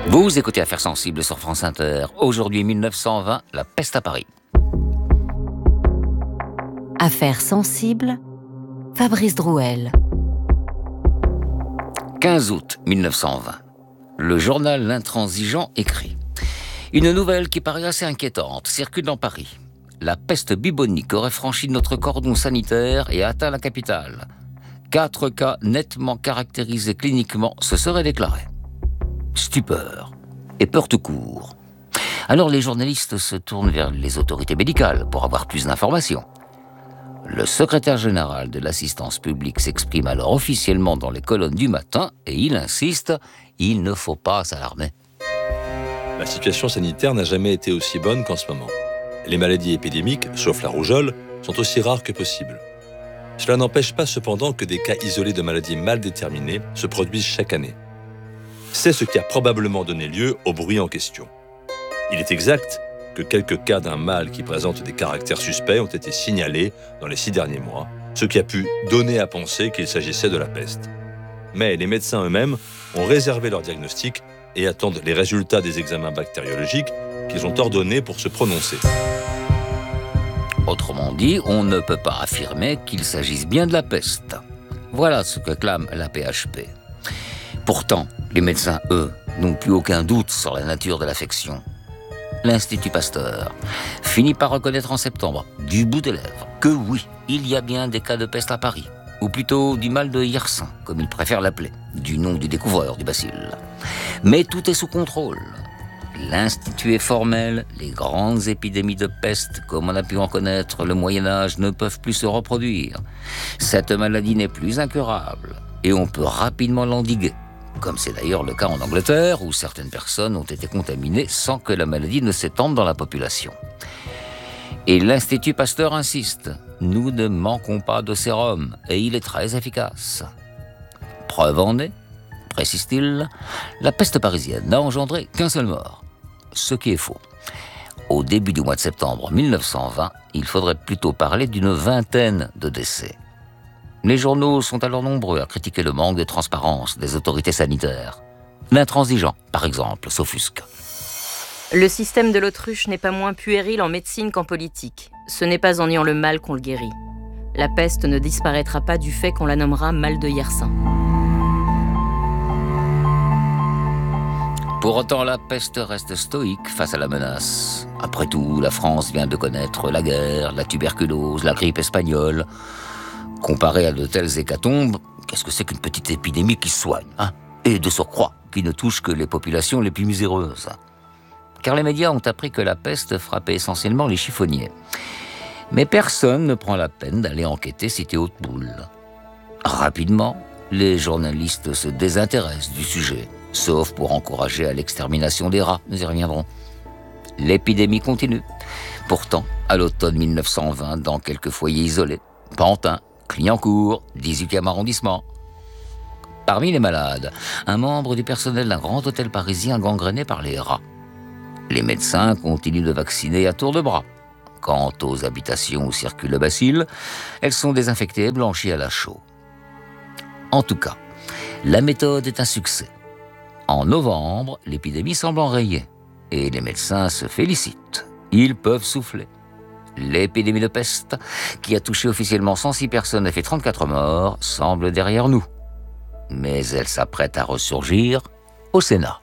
Vous écoutez Affaires sensibles sur France Inter. Aujourd'hui, 1920, la peste à Paris. Affaires sensibles, Fabrice Drouel. 15 août 1920. Le journal L'Intransigeant écrit: une nouvelle qui paraît assez inquiétante circule dans Paris. La peste bubonique aurait franchi notre cordon sanitaire et atteint la capitale. 4 cas nettement caractérisés cliniquement se seraient déclarés. Stupeur et peur tout court. Alors les journalistes se tournent vers les autorités médicales pour avoir plus d'informations. Le secrétaire général de l'assistance publique s'exprime alors officiellement dans les colonnes du matin et il insiste, il ne faut pas s'alarmer. La situation sanitaire n'a jamais été aussi bonne qu'en ce moment. Les maladies épidémiques, sauf la rougeole, sont aussi rares que possible. Cela n'empêche pas cependant que des cas isolés de maladies mal déterminées se produisent chaque année. C'est ce qui a probablement donné lieu au bruit en question. Il est exact que quelques cas d'un mal qui présente des caractères suspects ont été signalés dans les 6 derniers mois, ce qui a pu donner à penser qu'il s'agissait de la peste. Mais les médecins eux-mêmes ont réservé leur diagnostic et attendent les résultats des examens bactériologiques qu'ils ont ordonnés pour se prononcer. Autrement dit, on ne peut pas affirmer qu'il s'agisse bien de la peste. Voilà ce que clame la PHP. Pourtant, les médecins, eux, n'ont plus aucun doute sur la nature de l'affection. L'Institut Pasteur finit par reconnaître en septembre, du bout des lèvres, que oui, il y a bien des cas de peste à Paris, ou plutôt du mal de Yersin, comme ils préfèrent l'appeler, du nom du découvreur du bacille. Mais tout est sous contrôle. L'Institut est formel, les grandes épidémies de peste, comme on a pu en connaître le Moyen-Âge, ne peuvent plus se reproduire. Cette maladie n'est plus incurable, et on peut rapidement l'endiguer. Comme c'est d'ailleurs le cas en Angleterre, où certaines personnes ont été contaminées sans que la maladie ne s'étende dans la population. Et l'Institut Pasteur insiste, nous ne manquons pas de sérum, et il est très efficace. Preuve en est, précise-t-il, la peste parisienne n'a engendré qu'un seul mort, ce qui est faux. Au début du mois de septembre 1920, il faudrait plutôt parler d'une vingtaine de décès. Les journaux sont alors nombreux à critiquer le manque de transparence des autorités sanitaires. L'Intransigeant, par exemple, s'offusque. Le système de l'autruche n'est pas moins puéril en médecine qu'en politique. Ce n'est pas en niant le mal qu'on le guérit. La peste ne disparaîtra pas du fait qu'on la nommera mal de Yersin. Pour autant, la peste reste stoïque face à la menace. Après tout, la France vient de connaître la guerre, la tuberculose, la grippe espagnole. Comparé à de telles hécatombes, qu'est-ce que c'est qu'une petite épidémie qui se soigne, hein ? Et de surcroît, qui ne touche que les populations les plus miséreuses. Car les médias ont appris que la peste frappait essentiellement les chiffonniers. Mais personne ne prend la peine d'aller enquêter cité Haute-Boule. Rapidement, les journalistes se désintéressent du sujet, sauf pour encourager à l'extermination des rats, nous y reviendrons. L'épidémie continue. Pourtant, à l'automne 1920, dans quelques foyers isolés, Pantin, Clignancourt, 18e arrondissement. Parmi les malades, un membre du personnel d'un grand hôtel parisien gangréné par les rats. Les médecins continuent de vacciner à tour de bras. Quant aux habitations où circule le bacille, elles sont désinfectées et blanchies à la chaux. En tout cas, la méthode est un succès. En novembre, l'épidémie semble enrayée et les médecins se félicitent. Ils peuvent souffler. L'épidémie de peste, qui a touché officiellement 106 personnes et fait 34 morts, semble derrière nous. Mais elle s'apprête à ressurgir au Sénat.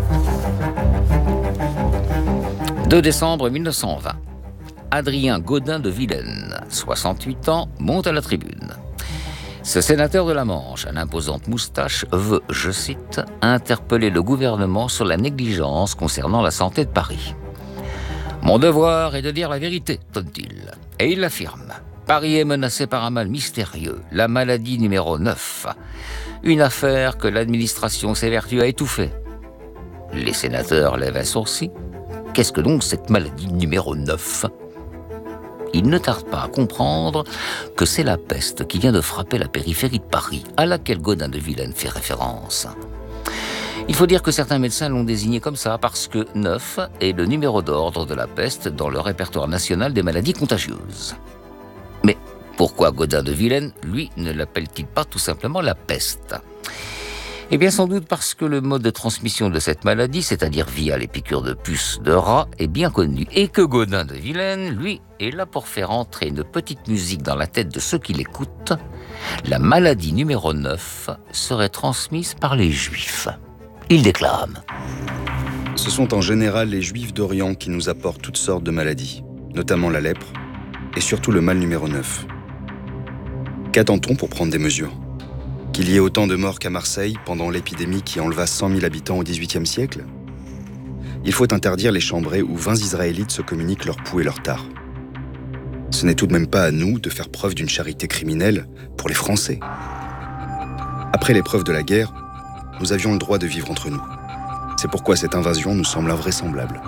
2 décembre 1920. Adrien Gaudin de Vilaine, 68 ans, monte à la tribune. Ce sénateur de la Manche, à l'imposante moustache, veut, je cite, interpeller le gouvernement sur la négligence concernant la santé de Paris. Mon devoir est de dire la vérité, tonne-t-il. Et il l'affirme. Paris est menacé par un mal mystérieux, la maladie numéro 9. Une affaire que l'administration s'évertue à étouffer. Les sénateurs lèvent un sourcil. Qu'est-ce que donc cette maladie numéro 9 ? Il ne tarde pas à comprendre que c'est la peste qui vient de frapper la périphérie de Paris, à laquelle Gaudin de Vilaine fait référence. Il faut dire que certains médecins l'ont désigné comme ça parce que 9 est le numéro d'ordre de la peste dans le répertoire national des maladies contagieuses. Mais pourquoi Gaudin de Vilaine, lui, ne l'appelle-t-il pas tout simplement la peste ? Eh bien, sans doute parce que le mode de transmission de cette maladie, c'est-à-dire via les piqûres de puces de rat, est bien connu. Et que Gaudin de Villèle, lui, est là pour faire entrer une petite musique dans la tête de ceux qui l'écoutent. La maladie numéro 9 serait transmise par les Juifs. Il déclame. Ce sont en général les Juifs d'Orient qui nous apportent toutes sortes de maladies, notamment la lèpre, et surtout le mal numéro 9. Qu'attend-on pour prendre des mesures ? Qu'il y ait autant de morts qu'à Marseille pendant l'épidémie qui enleva 100 000 habitants au XVIIIe siècle ? Il faut interdire les chambrées où 20 Israélites se communiquent leur pouls et leur tare. Ce n'est tout de même pas à nous de faire preuve d'une charité criminelle pour les Français. Après l'épreuve de la guerre, nous avions le droit de vivre entre nous. C'est pourquoi cette invasion nous semble invraisemblable.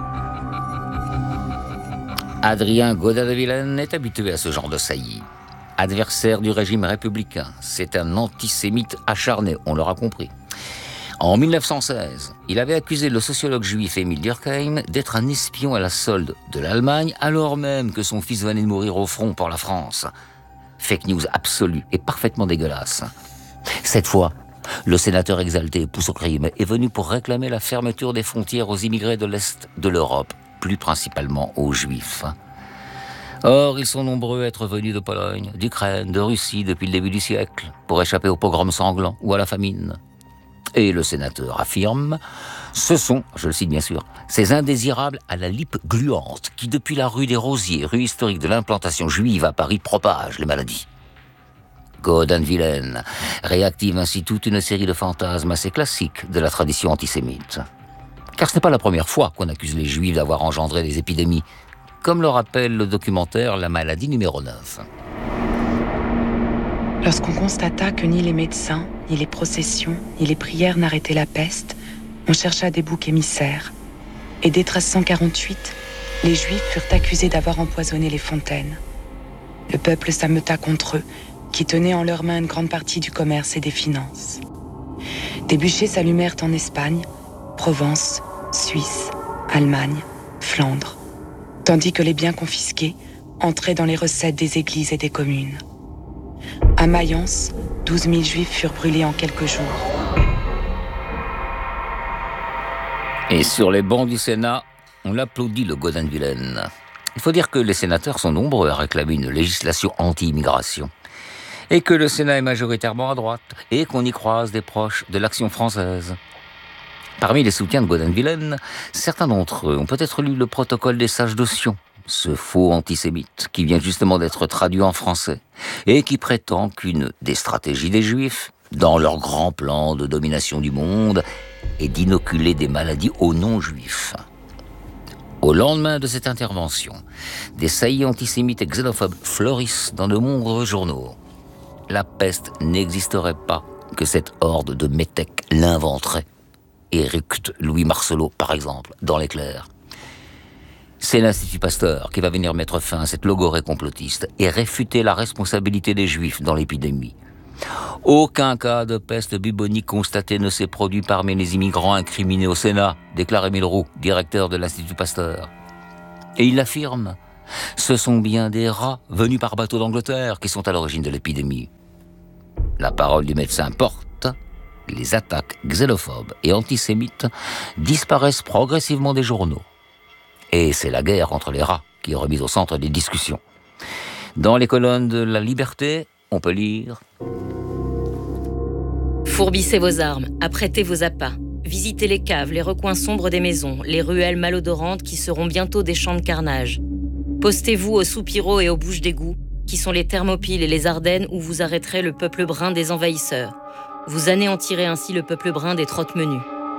Adrien Gaudin de Villèle est habitué à ce genre de saillie. Adversaire du régime républicain, c'est un antisémite acharné, on l'aura compris. En 1916, il avait accusé le sociologue juif Émile Durkheim d'être un espion à la solde de l'Allemagne, alors même que son fils venait de mourir au front pour la France. Fake news absolue et parfaitement dégueulasse. Cette fois, le sénateur exalté pousse au crime est venu pour réclamer la fermeture des frontières aux immigrés de l'Est de l'Europe, plus principalement aux Juifs. Or, ils sont nombreux à être venus de Pologne, d'Ukraine, de Russie depuis le début du siècle, pour échapper aux pogroms sanglants ou à la famine. Et le sénateur affirme, ce sont, je le cite bien sûr, ces indésirables à la lippe gluante qui, depuis la rue des Rosiers, rue historique de l'implantation juive à Paris, propagent les maladies. Gaudin de Villèle réactive ainsi toute une série de fantasmes assez classiques de la tradition antisémite. Car ce n'est pas la première fois qu'on accuse les Juifs d'avoir engendré des épidémies, comme le rappelle le documentaire La maladie numéro 9. Lorsqu'on constata que ni les médecins, ni les processions, ni les prières n'arrêtaient la peste, on chercha des boucs émissaires. Et dès 1348, les Juifs furent accusés d'avoir empoisonné les fontaines. Le peuple s'ameuta contre eux, qui tenaient en leurs mains une grande partie du commerce et des finances. Des bûchers s'allumèrent en Espagne, Provence, Suisse, Allemagne, Flandre, tandis que les biens confisqués entraient dans les recettes des églises et des communes. À Mayence, 12 000 Juifs furent brûlés en quelques jours. Et sur les bancs du Sénat, on applaudit le Gaudin de Villèle. Il faut dire que les sénateurs sont nombreux à réclamer une législation anti-immigration. Et que le Sénat est majoritairement à droite, et qu'on y croise des proches de l'Action française. Parmi les soutiens de Gaudin de Villèle, certains d'entre eux ont peut-être lu le protocole des sages de Sion, ce faux antisémite qui vient justement d'être traduit en français, et qui prétend qu'une des stratégies des Juifs, dans leur grand plan de domination du monde, est d'inoculer des maladies aux non-juifs. Au lendemain de cette intervention, des saillies antisémites et xénophobes fleurissent dans de nombreux journaux. La peste n'existerait pas que cette horde de métèques l'inventerait. Éructe Louis Marcelot, par exemple, dans l'Éclair. C'est l'Institut Pasteur qui va venir mettre fin à cette logorrhée complotiste et réfuter la responsabilité des Juifs dans l'épidémie. Aucun cas de peste bubonique constaté ne s'est produit parmi les immigrants incriminés au Sénat, déclare Émile Roux, directeur de l'Institut Pasteur. Et il affirme, ce sont bien des rats venus par bateau d'Angleterre qui sont à l'origine de l'épidémie. La parole du médecin porte. Les attaques xénophobes et antisémites disparaissent progressivement des journaux. Et c'est la guerre entre les rats qui est remise au centre des discussions. Dans les colonnes de La Liberté, on peut lire « Fourbissez vos armes, apprêtez vos appâts. Visitez les caves, les recoins sombres des maisons, les ruelles malodorantes qui seront bientôt des champs de carnage. Postez-vous aux soupiraux et aux bouches d'égout, qui sont les Thermopyles et les Ardennes où vous arrêterez le peuple brun des envahisseurs. Vous anéantirez ainsi le peuple brun des trottes-menus. »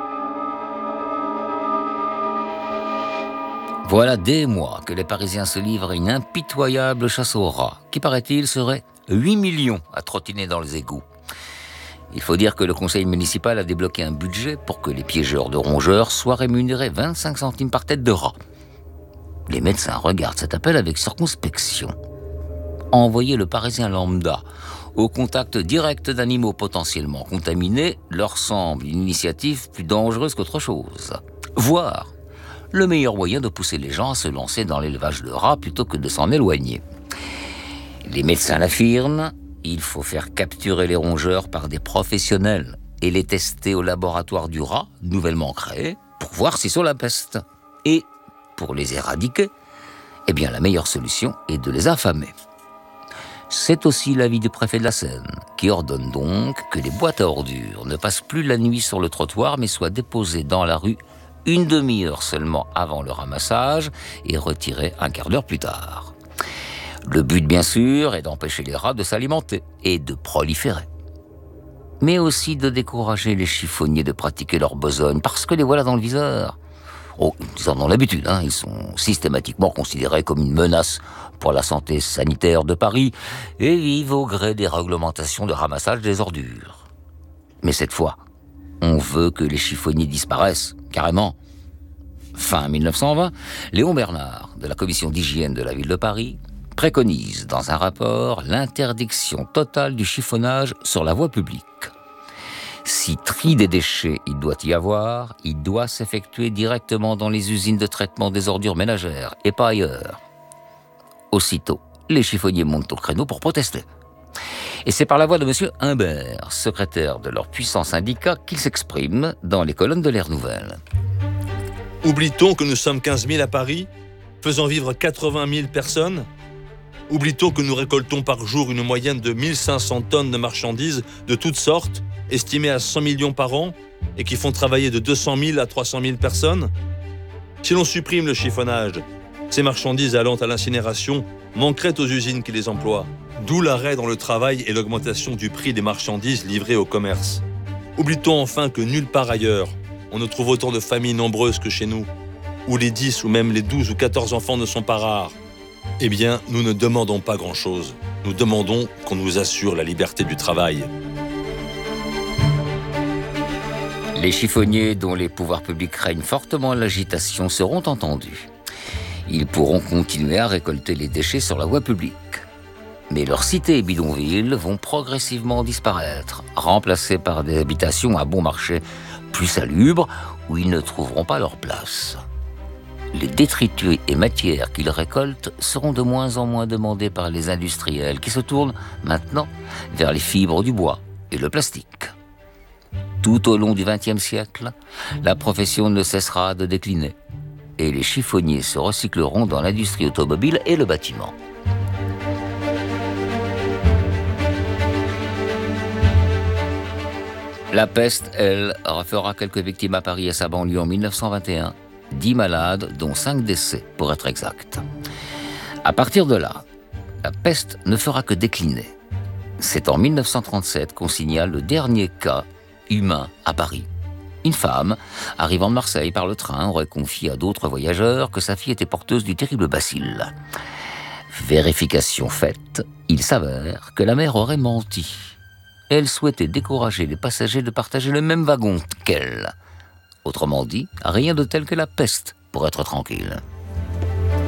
Voilà des mois que les Parisiens se livrent à une impitoyable chasse aux rats, qui, paraît-il, serait 8 millions à trottiner dans les égouts. Il faut dire que le conseil municipal a débloqué un budget pour que les piégeurs de rongeurs soient rémunérés 25 centimes par tête de rat. Les médecins regardent cet appel avec circonspection. Envoyer le Parisien lambda au contact direct d'animaux potentiellement contaminés leur semble une initiative plus dangereuse qu'autre chose. Voire le meilleur moyen de pousser les gens à se lancer dans l'élevage de rats plutôt que de s'en éloigner. Les médecins l'affirment, il faut faire capturer les rongeurs par des professionnels et les tester au laboratoire du rat, nouvellement créé, pour voir s'ils sont la peste. Et pour les éradiquer, eh bien la meilleure solution est de les affamer. C'est aussi l'avis du préfet de la Seine, qui ordonne donc que les boîtes à ordures ne passent plus la nuit sur le trottoir, mais soient déposées dans la rue une demi-heure seulement avant le ramassage et retirées un quart d'heure plus tard. Le but, bien sûr, est d'empêcher les rats de s'alimenter et de proliférer. Mais aussi de décourager les chiffonniers de pratiquer leur besogne, parce que les voilà dans le viseur. Oh, ils en ont l'habitude, ils sont systématiquement considérés comme une menace pour la santé sanitaire de Paris et vivent au gré des réglementations de ramassage des ordures. Mais cette fois, on veut que les chiffonniers disparaissent, carrément. Fin 1920, Léon Bernard, de la commission d'hygiène de la ville de Paris, préconise dans un rapport l'interdiction totale du chiffonnage sur la voie publique. Si tri des déchets il doit y avoir, il doit s'effectuer directement dans les usines de traitement des ordures ménagères et pas ailleurs. Aussitôt, les chiffonniers montent au créneau pour protester. Et c'est par la voix de M. Humbert, secrétaire de leur puissant syndicat, qu'ils s'expriment dans les colonnes de l'Air Nouvelle. Oublie-t-on que nous sommes 15 000 à Paris, faisant vivre 80 000 personnes ? Oublie-t-on que nous récoltons par jour une moyenne de 1500 tonnes de marchandises de toutes sortes, estimées à 100 millions par an, et qui font travailler de 200 000 à 300 000 personnes ? Si l'on supprime le chiffonnage, ces marchandises allant à l'incinération manqueraient aux usines qui les emploient. D'où l'arrêt dans le travail et l'augmentation du prix des marchandises livrées au commerce. Oublie-t-on enfin que nulle part ailleurs, on ne trouve autant de familles nombreuses que chez nous, où les 10 ou même les 12 ou 14 enfants ne sont pas rares ? Eh bien, nous ne demandons pas grand-chose. Nous demandons qu'on nous assure la liberté du travail. Les chiffonniers dont les pouvoirs publics craignent fortement l'agitation seront entendus. Ils pourront continuer à récolter les déchets sur la voie publique. Mais leurs cités et bidonvilles vont progressivement disparaître, remplacés par des habitations à bon marché plus salubres où ils ne trouveront pas leur place. Les détritus et matières qu'ils récoltent seront de moins en moins demandés par les industriels qui se tournent maintenant vers les fibres du bois et le plastique. Tout au long du XXe siècle, la profession ne cessera de décliner et les chiffonniers se recycleront dans l'industrie automobile et le bâtiment. La peste, elle, refera quelques victimes à Paris et sa banlieue en 1921. 10 malades, dont 5 décès, pour être exact. À partir de là, la peste ne fera que décliner. C'est en 1937 qu'on signale le dernier cas humain à Paris. Une femme, arrivant de Marseille par le train, aurait confié à d'autres voyageurs que sa fille était porteuse du terrible bacille. Vérification faite, il s'avère que la mère aurait menti. Elle souhaitait décourager les passagers de partager le même wagon qu'elle. Autrement dit, rien de tel que la peste pour être tranquille.